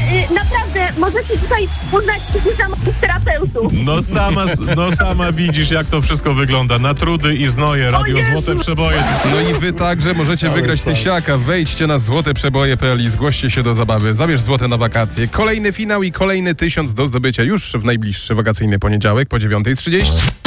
naprawdę możecie tutaj poznać niesamowitych terapeutów. No sama widzisz, jak to wszystko wygląda. Na trudy i znoje, Radio Jezu. Złote Przeboje. No i wy także możecie wygrać tysiaka. Wejdźcie na złoteprzeboje.pl i zgłoście się do zabawy. Zabierz złote na wakacje. Kolejny finał i kolejny 1000 do zdobycia już w najbliższy wakacyjny poniedziałek po 9:30.